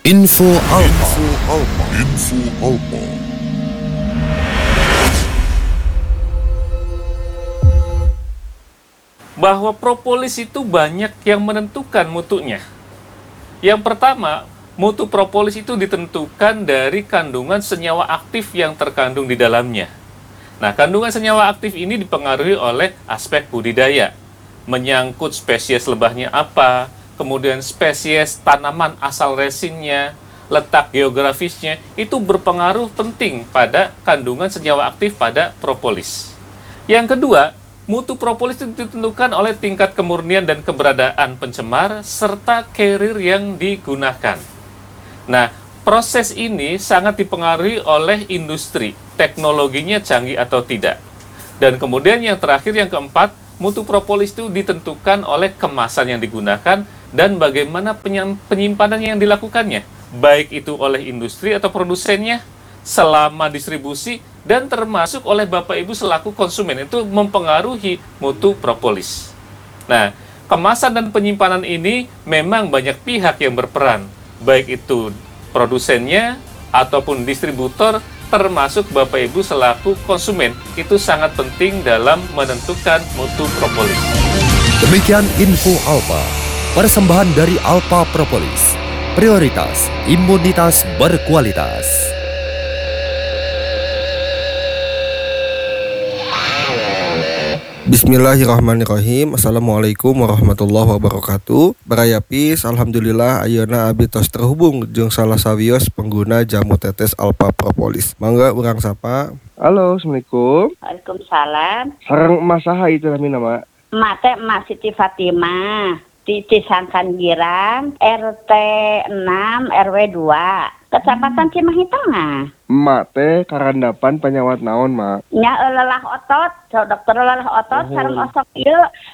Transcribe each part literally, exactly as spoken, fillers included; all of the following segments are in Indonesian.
Info Alpa. Info Alpa. Info Alpa. Bahwa propolis itu banyak yang menentukan mutunya. Yang pertama, mutu propolis itu ditentukan dari kandungan senyawa aktif yang terkandung di dalamnya. Nah, kandungan senyawa aktif ini dipengaruhi oleh aspek budidaya, menyangkut spesies lebahnya apa, kemudian spesies tanaman asal resinnya, letak geografisnya, itu berpengaruh penting pada kandungan senyawa aktif pada propolis. Yang kedua, mutu propolis itu ditentukan oleh tingkat kemurnian dan keberadaan pencemar serta carrier yang digunakan. Nah, proses ini sangat dipengaruhi oleh industri, teknologinya canggih atau tidak. Dan kemudian yang terakhir, yang keempat, mutu propolis itu ditentukan oleh kemasan yang digunakan dan bagaimana penyimpanan yang dilakukannya, baik itu oleh industri atau produsennya, selama distribusi, dan termasuk oleh Bapak Ibu selaku konsumen, itu mempengaruhi mutu propolis. Nah, kemasan dan penyimpanan ini memang banyak pihak yang berperan, baik itu produsennya ataupun distributor, termasuk Bapak Ibu selaku konsumen, itu sangat penting dalam menentukan mutu propolis. Demikian Info Alpa, persembahan dari Alpa Propolis, prioritas imunitas berkualitas. Bismillahirrahmanirrahim. Assalamualaikum warahmatullahi wabarakatuh. Baraya Pis, alhamdulillah ayeuna abi tos terhubung jeung salah sawios pengguna jamu tetes Alpa Propolis. Mangga urang sapa. Halo, assalamualaikum. Waalaikumsalam. Sareng emas saha itu namina, Mak? Emak teh Emak Siti Fatimah di Cisangkan Girang, R T enam R W dua, Kecamatan Cimahi Tengah. Emak teh karandapan penyawat naon, Mak? Nya lelah otot, so dokter lelah otot, oh. Sareng osok ieu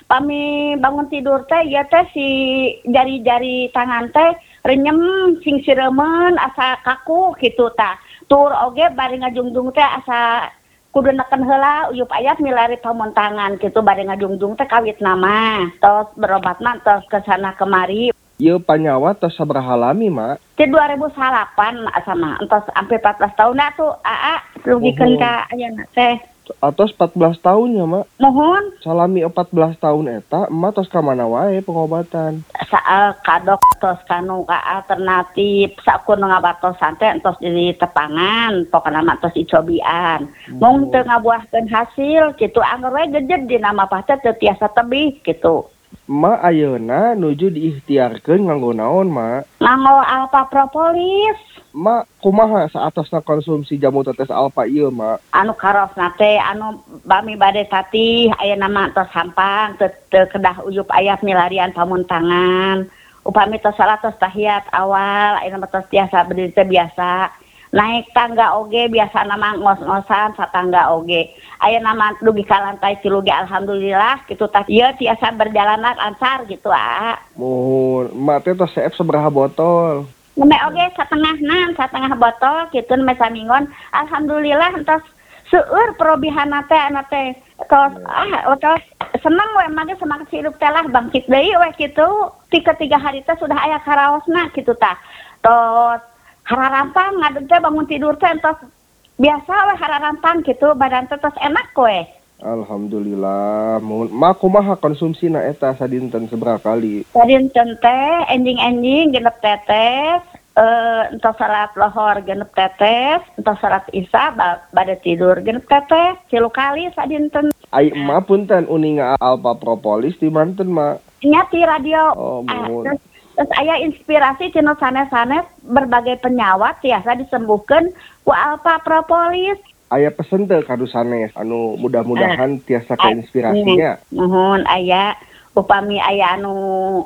pami bangun tidur teh ieu teh si jari-jari tangan teh renyem sing sireumeun asa kaku kitu tah. Tur oge bari ngajungjung teh asa kudu neken heula uyup ayat milari pamuntangan kitu bari ngajungjung teh kawit nama. Tos berobat mah tos kesana kemari. Ieu panyawat tos sabaraha lami, Mak? Di dua ribu delapan sama entos sampai empat belas tahun dah tuh aa rugikeun ka ayeuna teh. Atos empat belas tahun ya, Mak? Mohon. Salami empat belas tahun eta, emak tos ka mana wae pengobatan? Saal kadok tos kanu ka alternatif, sakur ngabatosan teh entos di tepangan, pokona mah tos icobian. Mung teu ngabuahkeun hasil kitu angger we gejed dina mah teh teu tiasa tebih kitu. Emak ayeuna nuju diikhtiarkeun nganggo naon, Mak? Nganggo Alpa Propolis. Mak, kumaha saatosna konsumsi jamu tetes Alpa ieu, Mak? Anu karosna teh anu bami bade tatih ayeuna mah tos hampang teu teu kedah uyup aya milarian pamuntangan. Upami tos salah tos tahiyat awal ayeuna mah tos tiasa berdiri teh biasa. Naik tangga oge biasa nama ngos-ngosan satangga oge. Ayeuna mah dugi ka lantai tilu ge alhamdulillah kitu tah ieu tiasa berjalan lancar gitu ah. Mohon, emak teh tos seep sabaraha botol? Neme oge satengahna, satengah botol kitu neme samingon. Alhamdulillah entos seueur perobihanna teh ana teh. Tos ah tos seneng we mage semangat hidup teh lah bangkit deui we kitu. Ti ketiga hari teh sudah aya karaosna kitu tah. Tos hararampang ngadeg teh bangun tidur teh entos biasa we hararampang kitu badan teh tos enak we. Alhamdulillah. Mohon mak kumaha konsumsina eta sadinten sabaraha kali? Sadinten teh enjing-enjing genep tetes, eh entos salat lohor genep tetes, entos salat isya bade tidur genep tetes, tilu kali sadinten. Ai emak punten uninga Alpa Propolis di manten, Mak? Nya ti radio. Oh, mohon. Ah, terus aya inspirasi cenah sanes-sanes berbagai penyawat tiasa disembuhkeun ku Alpa Propolis. Aya pesen teu kadu sanes anu mudah-mudahan tiasa ka inspirasinya. Mohon aya upami aya anu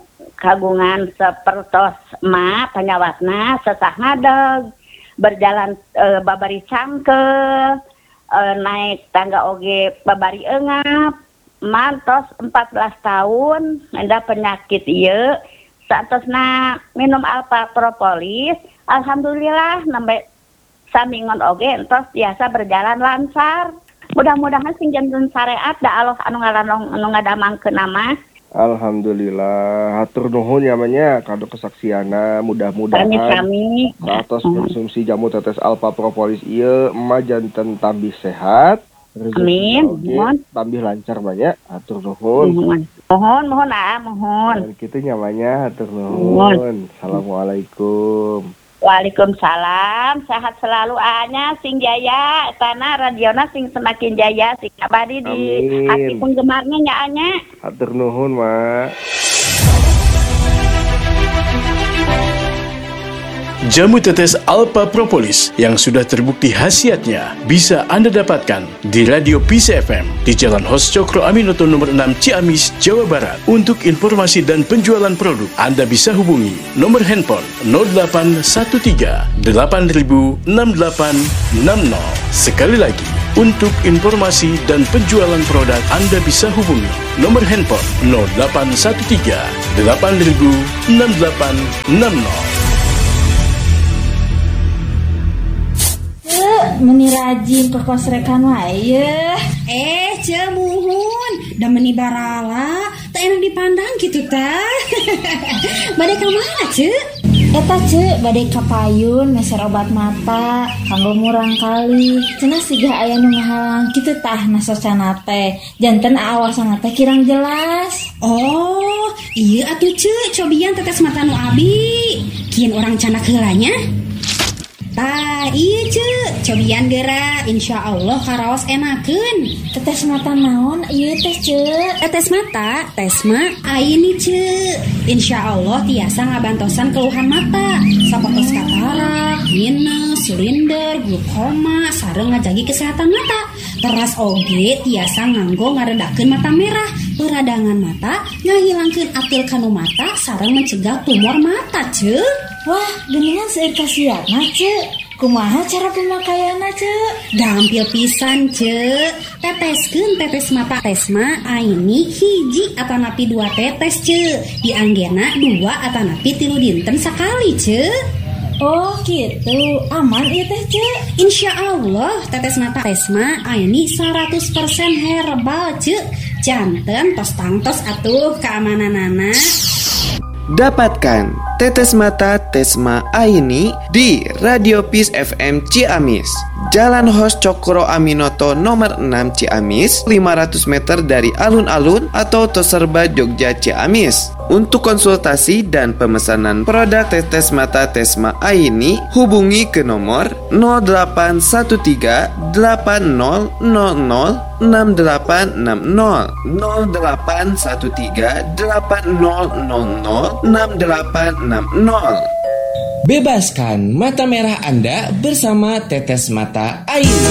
kagungan sapertos emak penyawatna sesah ngadeg berjalan e, babari cangkel e, naik tangga oge babari eungap mantos empat belas tahun ada penyakit ieu saatosna minum Alpa Propolis alhamdulillah nembe samingon oge entos biasa berjalan lancar. Mudah-mudahan sing janten syariat da Allah anu ngaranong anu ngadamangkeun nama Alhamdulillah, hatur nuhun namanya kado kesaksiana, mudah-mudahan Kami-kami. atas konsumsi jamu tetes alpha propolis ieu emak janten tambih sehat, Amin. rezeki Mohon. oge tambih lancar banyak, hatur nuhun. Mohon, mohon, mohon ah, mohon. Dan kitu nyamanya hatur nuhun. Assalamualaikum. Waalaikumsalam, sehat selalu Anya, sing jaya, tanah radiona sing semakin jaya, sing abadi di Amin. hati penggemarnya nya Anya. Hatur nuhun, Mak. Jamu tetes Alpha Propolis yang sudah terbukti khasiatnya bisa Anda dapatkan di Radio Peace F M di Jalan Hos Cokro Aminoto nomor enam Ciamis, Jawa Barat. Untuk informasi dan penjualan produk, Anda bisa hubungi nomor handphone nol delapan satu tiga delapan nol enam delapan enam nol. Sekali lagi, untuk informasi dan penjualan produk, Anda bisa hubungi nomor handphone nol delapan satu tiga delapan nol enam delapan enam nol. Meni rajin ke pos rekan wae. Eh, cemuhun, da meni barala, tak enak dipandang gitu ta. Bade ka mana, Ce? Eta Ce, bade ka payun meser obat mata, kanggo murang kali. Cenah siga aya nu ngahalang kitu tah nasocana teh. Janten aawasana teh kirang jelas. Oh, iya atuh Ce, cobian tetes mata nu abi. Kieu orang canak heulanya. Tah, iya Ce, cobian geura, insya Allah karaos enakeun. Tetes mata naon ieu teh Ce? Tetes mata, tesma, aini Ce. Insya Allah tiasa ngabantosan keluhan mata, sapotos katarak, minus, silinder, glukoma, sareng ngajagi kesehatan mata. Teras oge tiasa nganggo ngaredakeun mata merah, peradangan mata, ngahilangkeun atil kanu mata, sareng mencegah tumor mata Ce. Wah, geningan seueur kasiatna Ce. Kumaha cara pemakaianna Ce? Gampil pisan Ce. Teteskeun tetes mata tesma aini hiji atanapi dua tetes Ce. Dianggena dua atanapi tilu dinten sakali Ce. Oh gitu, aman ieu teh Ce. Insya Allah tetes mata tesma aini seratus persen herbal Ce. Janten tos tangtos atuh keamananana. Dapatkan tetes mata Tesma Aini di Radio Peace F M Ciamis, Jalan Hos Cokro Aminoto nomor enam Ciamis, lima ratus meter dari alun-alun atau Toserba Jogja Ciamis. Untuk konsultasi dan pemesanan produk tetes mata Tesma Aini, hubungi ke nomor nol delapan satu tiga delapan nol nol nol enam delapan enam nol nol delapan satu tiga delapan nol nol nol enam delapan enam nol. Bebaskan mata merah Anda bersama tetes mata Aini.